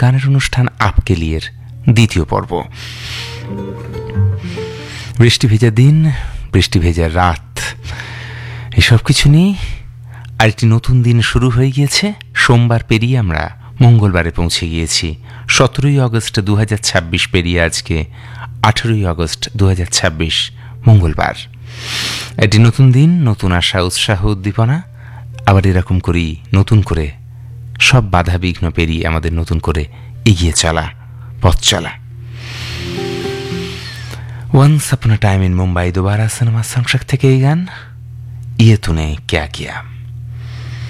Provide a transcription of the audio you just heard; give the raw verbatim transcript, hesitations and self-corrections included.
গানের অনুষ্ঠান আপকে লিয়ের দ্বিতীয় পর্ব। বৃষ্টি ভেজা দিন, বৃষ্টি ভেজা রাত, এসব কিছু নিয়ে আরেকটি নতুন দিন শুরু হয়ে গিয়েছে। সোমবার পেরিয়ে আমরা মঙ্গলবারে পৌঁছে গিয়েছি। সতেরোই আগস্ট দু হাজার ছাব্বিশ পেরিয়ে আজকে আঠেরোই আগস্ট দু হাজার ছাব্বিশ মঙ্গলবার। একটি নতুন দিন, নতুন আশা, উৎসাহ, উদ্দীপনা। আবার এরকম করেই নতুন করে সব বাধা বিঘ্ন পেরিয়ে আমাদের নতুন করে এগিয়ে চলা, পথ চলা। Once upon a time in Mumbai, दोबारा सिनेमा संक्षक থেকে এই গান, ये तूने क्या किया।